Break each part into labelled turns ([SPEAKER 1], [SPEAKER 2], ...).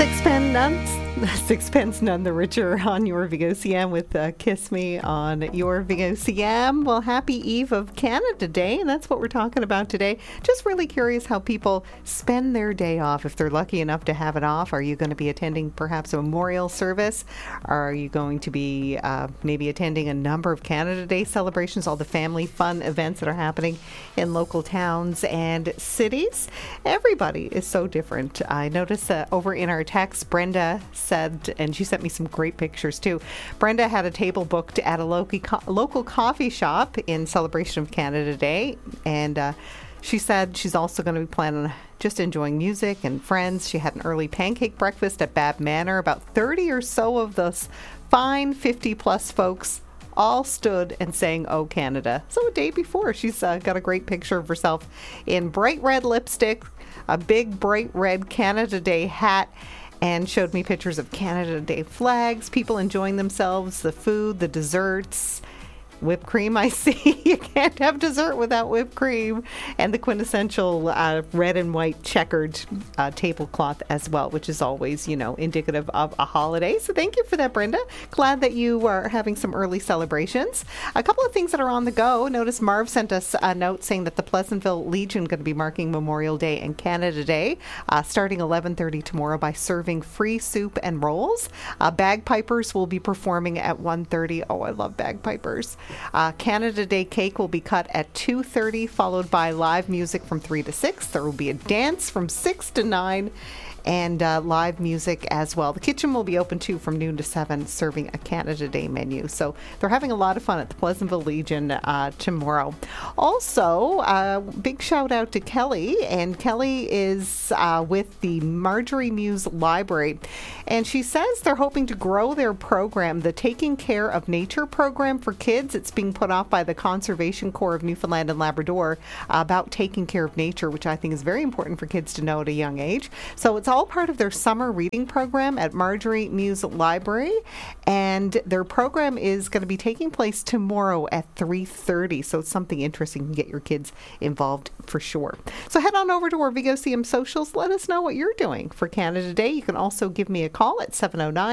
[SPEAKER 1] Sixpence none the richer on your VOCM with Kiss Me on your VOCM. Well, happy eve of Canada Day, and that's what we're talking about today. Just really curious how people spend their day off, if they're lucky enough to have it off. Are you going to be attending perhaps a memorial service? Are you going to be maybe attending a number of Canada Day celebrations, all the family fun events that are happening in local towns and cities? Everybody is so different. I noticed over in our text, Brenda said, and she sent me some great pictures too. Brenda had a table booked at a local coffee shop in celebration of Canada Day, and she said she's also going to be planning on just enjoying music and friends. She had an early pancake breakfast at Bab Manor. About 30 or so of those fine 50-plus folks all stood and sang "Oh Canada." So a day before, she's got a great picture of herself in bright red lipstick, a big bright red Canada Day hat, and showed me pictures of Canada Day flags, people enjoying themselves, the food, the desserts, whipped cream. I see you can't have dessert without whipped cream, and the quintessential red and white checkered tablecloth as well, which is always, indicative of a holiday. So thank you for that, Brenda. Glad that you are having some early celebrations. A couple of things that are on the go. Notice Marv sent us a note saying that the Pleasantville Legion going to be marking Memorial Day and Canada Day starting 11:30 tomorrow by serving free soup and rolls. Bagpipers will be performing at 1:30. Oh, I love bagpipers. Canada Day cake will be cut at 2:30, followed by live music from 3 to 6. There will be a dance from 6 to 9, and live music as well. The kitchen will be open too from noon to 7, serving a Canada Day menu. So they're having a lot of fun at the Pleasantville Legion tomorrow. Also, big shout out to Kelly, and Kelly is with the Marjorie Muse Library, and she says they're hoping to grow their program, the Taking Care of Nature program for kids. It's being put off by the Conservation Corps of Newfoundland and Labrador about taking care of nature, which I think is very important for kids to know at a young age. So it's all part of their summer reading program at Marjorie Muse Library, and their program is going to be taking place tomorrow at 3:30. So it's something interesting to get your kids involved for sure. So head on over to our VOCM socials. Let us know what you're doing for Canada Day. You can also give me a call at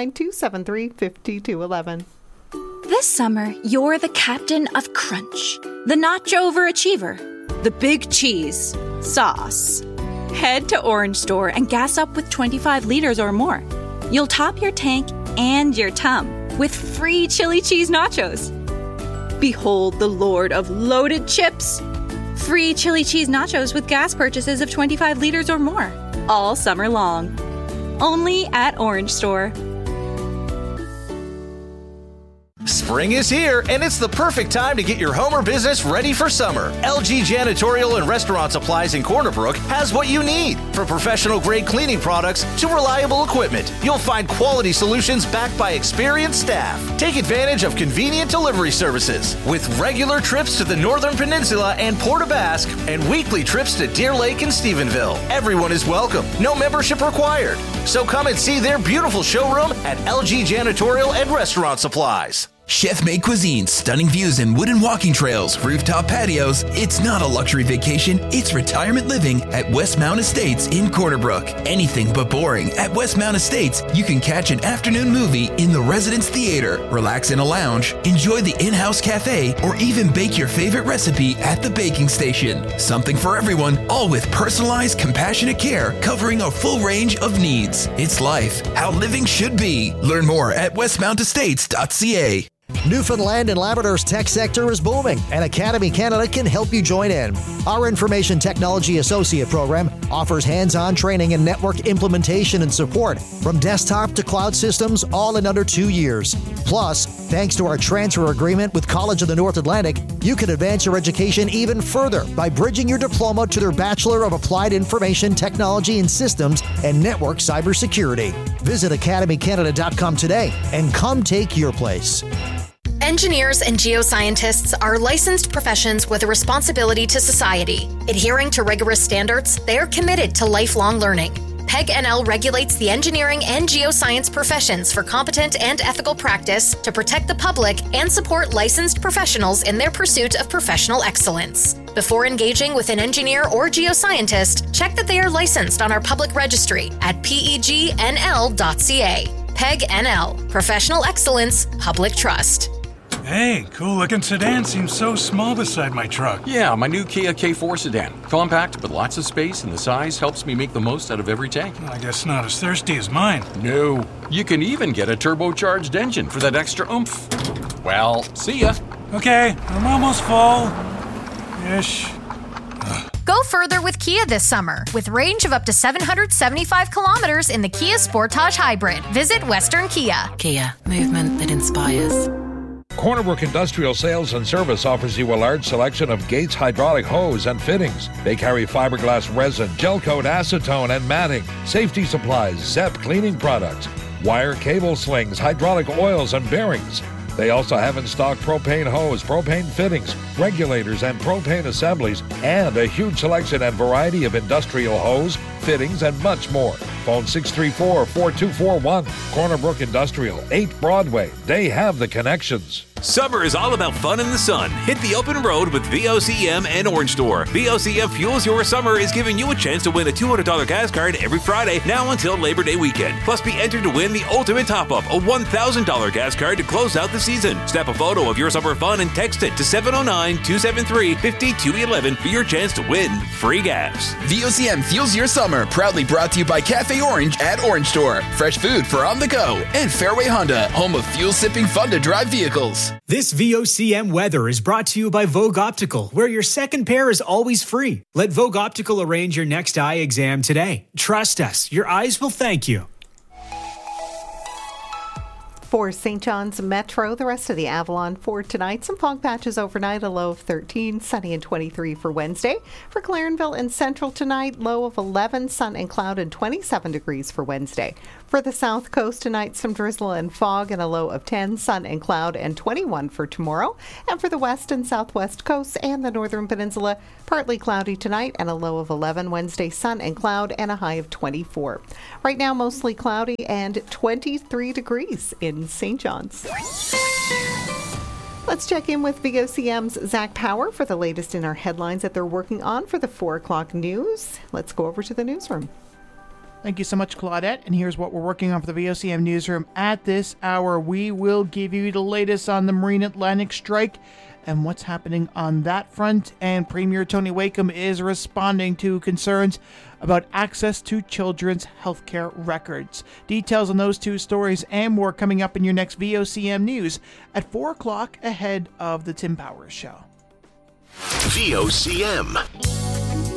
[SPEAKER 1] 709-273-5211.
[SPEAKER 2] This summer, you're the captain of Crunch, the nacho overachiever, the big cheese, sauce. Head to Orange Store and gas up with 25 liters or more. You'll top your tank and your tum with free chili cheese nachos. Behold the Lord of loaded chips. Free chili cheese nachos with gas purchases of 25 liters or more. All summer long. Only at Orange Store.
[SPEAKER 3] Spring is here, and it's the perfect time to get your home or business ready for summer. LG Janitorial and Restaurant Supplies in Corner Brook has what you need. From professional-grade cleaning products to reliable equipment, you'll find quality solutions backed by experienced staff. Take advantage of convenient delivery services with regular trips to the Northern Peninsula and Port aux Basques and weekly trips to Deer Lake and Stephenville. Everyone is welcome. No membership required. So come and see their beautiful showroom at LG Janitorial and Restaurant Supplies.
[SPEAKER 4] Chef-made cuisines, stunning views and wooden walking trails, rooftop patios. It's not a luxury vacation, it's retirement living at Westmount Estates in Corner Brook. Anything but boring. At Westmount Estates, you can catch an afternoon movie in the Residence Theater, relax in a lounge, enjoy the in-house cafe, or even bake your favorite recipe at the baking station. Something for everyone, all with personalized, compassionate care covering a full range of needs. It's life, how living should be. Learn more at westmountestates.ca.
[SPEAKER 5] Newfoundland and Labrador's tech sector is booming, and Academy Canada can help you join in. Our Information Technology Associate program offers hands-on training and network implementation and support from desktop to cloud systems, all in under 2 years. Plus, thanks to our transfer agreement with College of the North Atlantic, you can advance your education even further by bridging your diploma to their Bachelor of Applied Information Technology and Systems and Network Cybersecurity. Visit academycanada.com today and come take your place.
[SPEAKER 6] Engineers and geoscientists are licensed professions with a responsibility to society. Adhering to rigorous standards, they are committed to lifelong learning. PEG-NL regulates the engineering and geoscience professions for competent and ethical practice to protect the public and support licensed professionals in their pursuit of professional excellence. Before engaging with an engineer or geoscientist, check that they are licensed on our public registry at pegnl.ca. PEG NL. Professional excellence. Public trust.
[SPEAKER 7] Hey, cool-looking sedan seems so small beside my truck.
[SPEAKER 8] Yeah, my new Kia K4 sedan. Compact, but lots of space, and the size helps me make the most out of every tank.
[SPEAKER 7] I guess not as thirsty as mine.
[SPEAKER 8] No. You can even get a turbocharged engine for that extra oomph. Well, see ya.
[SPEAKER 7] Okay, I'm almost full. Ish.
[SPEAKER 6] Go further with Kia this summer with range of up to 775 kilometers in the Kia Sportage Hybrid. Visit Western Kia.
[SPEAKER 9] Kia, movement that inspires.
[SPEAKER 10] Corner Brook Industrial Sales and Service offers you a large selection of Gates hydraulic hose and fittings. They carry fiberglass resin, gel coat, acetone, and matting, safety supplies, ZEP cleaning products, wire cable slings, hydraulic oils, and bearings. They also have in stock propane hose, propane fittings, regulators, and propane assemblies, and a huge selection and variety of industrial hose, fittings, and much more. Phone 634-4241. Corner Brook Industrial, 8 Broadway. They have the connections.
[SPEAKER 11] Summer is all about fun in the sun. Hit the open road with VOCM and Orange Store. VOCM Fuels Your Summer is giving you a chance to win a $200 gas card every Friday now until Labor Day weekend. Plus, be entered to win the ultimate top-up, a $1,000 gas card to close out the season. Snap a photo of your summer fun and text it to 709-273-5211 for your chance to win free gas.
[SPEAKER 4] VOCM Fuels Your Summer, proudly brought to you by Cafe Orange at Orange Store. Fresh food for on the go. And Fairway Honda, home of fuel-sipping fun-to-drive vehicles.
[SPEAKER 12] This VOCM weather is brought to you by Vogue Optical, where your second pair is always free. Let Vogue Optical arrange your next eye exam today. Trust us, your eyes will thank you.
[SPEAKER 1] For St. John's Metro, the rest of the Avalon for tonight. Some fog patches overnight, a low of 13, sunny and 23 for Wednesday. For Clarenville and Central tonight, low of 11, sun and cloud and 27 degrees for Wednesday. For the South Coast tonight, some drizzle and fog and a low of 10, sun and cloud and 21 for tomorrow. And for the West and Southwest coasts and the Northern Peninsula, partly cloudy tonight and a low of 11, Wednesday sun and cloud and a high of 24. Right now, mostly cloudy and 23 degrees in St. John's. Let's check in with VOCM's Zach Power for the latest in our headlines that they're working on for the 4 o'clock news. Let's go over to the newsroom.
[SPEAKER 13] Thank you so much, Claudette. And here's what we're working on for the VOCM newsroom. At this hour, we will give you the latest on the Marine Atlantic strike and what's happening on that front. And Premier Tony Wakeham is responding to concerns about access to children's healthcare records. Details on those 2 stories and more coming up in your next VOCM news at 4 o'clock ahead of the Tim Powers Show.
[SPEAKER 14] VOCM.